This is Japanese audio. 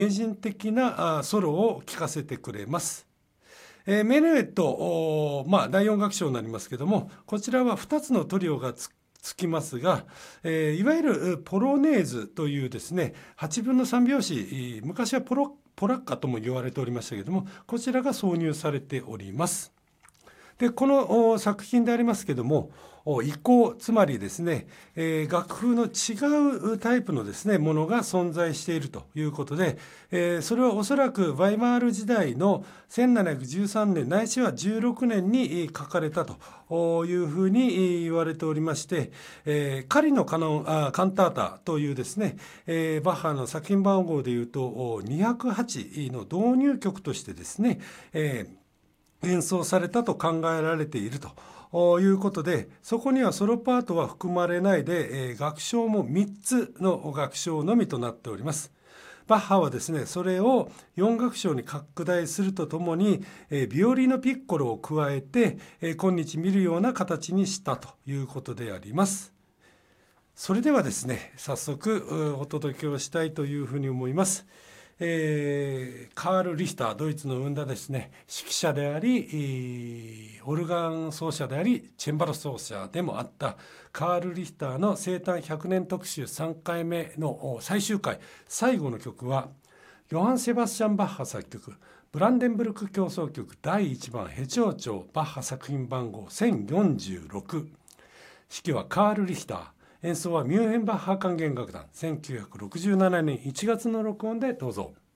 名人的なソロを聴かせてくれます。メヌエット、第4楽章になりますけども、こちらは2つのトリオがつきますが、いわゆるポロネーズというですね、8分の3拍子、昔はポラッカとも言われておりましたけども、こちらが挿入されております。でこの作品でありますけども、移行、つまりですね、楽譜の違うタイプのですねものが存在しているということで、それはおそらくワイマール時代の1713年ないしは16年に書かれたというふうに言われておりまして、狩りのカンタータというですね、バッハの作品番号でいうと208の導入曲としてですね、演奏されたと考えられているということで、そこにはソロパートは含まれないで、楽章も3つの楽章のみとなっております。バッハはですね、それを4楽章に拡大するとともに、ビオリのピッコロを加えて、今日見るような形にしたということであります。それではですね、早速お届けをしたいというふうに思います。カール・リヒター、ドイツの生んだですね、指揮者であり、オルガン奏者であり、チェンバロ奏者でもあったカール・リヒターの生誕100年特集3回目の最終回、最後の曲は、ヨハン・セバスチャン・バッハ作曲、ブランデンブルク協奏曲第1番ヘ長調バッハ作品番号1046。指揮はカール・リヒター。演奏はミュンヘンバッハ管弦楽団、1967年1月の録音でどうぞ。